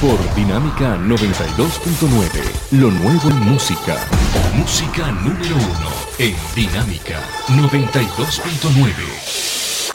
por Dinámica 92.9. Lo nuevo en música. Música número 1 en Dinámica 92.9.